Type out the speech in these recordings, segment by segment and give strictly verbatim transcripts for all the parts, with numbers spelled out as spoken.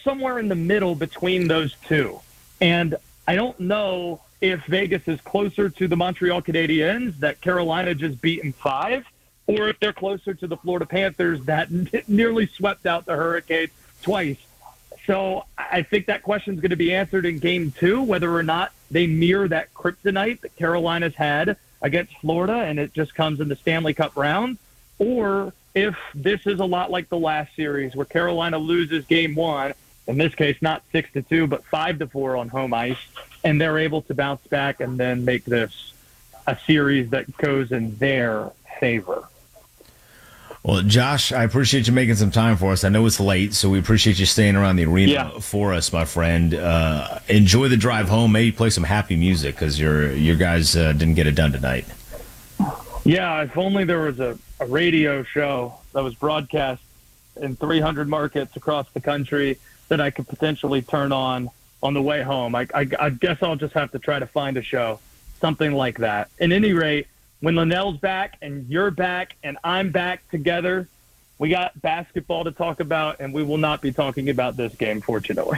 somewhere in the middle between those two. And I don't know if Vegas is closer to the Montreal Canadiens that Carolina just beat in five, or if they're closer to the Florida Panthers that nearly swept out the Hurricanes twice. So I think that question is going to be answered in game two, whether or not they mirror that kryptonite that Carolina's had against Florida and it just comes in the Stanley Cup round, or if this is a lot like the last series where Carolina loses game one, in this case not six to two, but five to four on home ice, and they're able to bounce back and then make this a series that goes in their favor. Well, Josh, I appreciate you making some time for us. I know it's late, so we appreciate you staying around the arena yeah. for us, my friend. Uh, enjoy the drive home. Maybe play some happy music because your your guys uh, didn't get it done tonight. Yeah, if only there was a, a radio show that was broadcast in three hundred markets across the country that I could potentially turn on on the way home. I, I, I guess I'll just have to try to find a show, something like that. At any rate, when Linnell's back and you're back and I'm back together, we got basketball to talk about, and we will not be talking about this game, fortunately.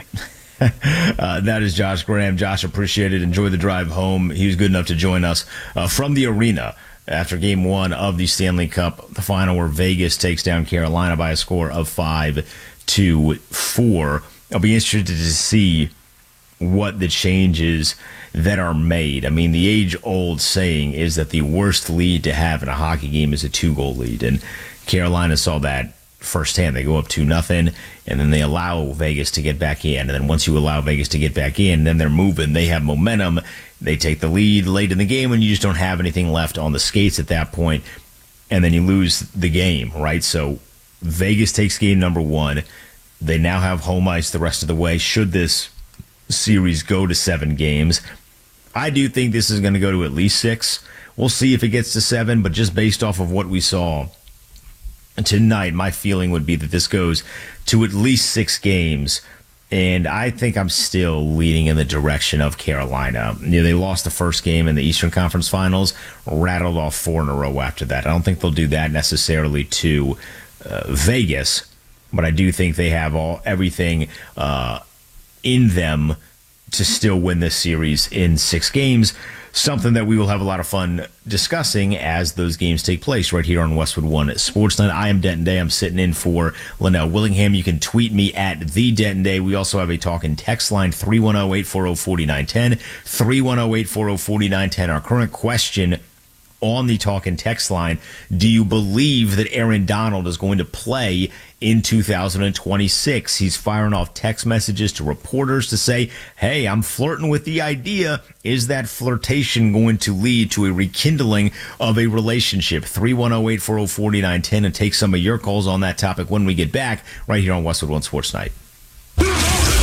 uh, that is Josh Graham. Josh, appreciate it. Enjoy the drive home. He was good enough to join us uh, from the arena after game one of the Stanley Cup, the final where Vegas takes down Carolina by a score of five to four. I'll be interested to see what the changes that are made. I mean, the age-old saying is that the worst lead to have in a hockey game is a two-goal lead, and Carolina saw that firsthand. They go up two nothing, and then they allow Vegas to get back in, and then once you allow Vegas to get back in, then they're moving. They have momentum. They take the lead late in the game, and you just don't have anything left on the skates at that point, and then you lose the game, right? So Vegas takes game number one. They now have home ice the rest of the way. Should this series go to seven games, I do think this is going to go to at least six. We'll see if it gets to seven, but just based off of what we saw tonight, my feeling would be that this goes to at least six games, and I think I'm still leaning in the direction of Carolina. You know, they lost the first game in the Eastern Conference Finals, rattled off four in a row after that. I don't think they'll do that necessarily to uh, Vegas, but I do think they have all everything uh, in them to still win this series in six games, something that we will have a lot of fun discussing as those games take place right here on Westwood One Sportsnet. I am Denton Day. I'm sitting in for Linnell Willingham. You can tweet me at the Denton Day. We also have a talk and text line, three one zero, eight four zero, four nine one zero, three one zero, eight four zero, four nine one zero. Our current question on the talk and text line: do you believe that Aaron Donald is going to play in two thousand twenty-six? He's firing off text messages to reporters to say, hey, I'm flirting with the idea. Is that flirtation going to lead to a rekindling of a relationship? three one zero, eight four zero, four nine one zero, and take some of your calls on that topic when we get back right here on Westwood One Sports Night.